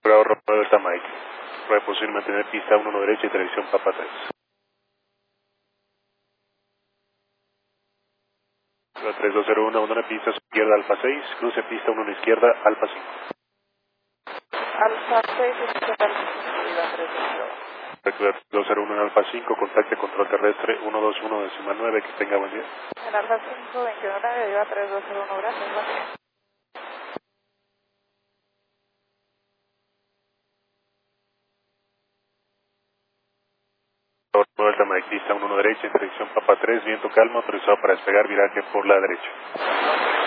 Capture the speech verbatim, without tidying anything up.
Bravo Romeo Delta Mike. Prueba posible mantener pista uno derecha y televisión Papa tres. tres dos cero uno, abandona pista izquierda Alfa seis, cruce pista uno izquierda Alfa cinco. Alfa seis, izquierda Alfa cinco, vida tres dos cero. Recuerda dos cero uno en Alfa cinco, contacte control terrestre uno dos uno decimal nueve, que tenga buen día. En Alfa cinco, veintiuno nueve, vida tres dos cero uno, gracias, buen día. Delta Mike, pista uno derecha, en dirección Papa tres, viento calmo, autorizado para despegar, viraje por la derecha.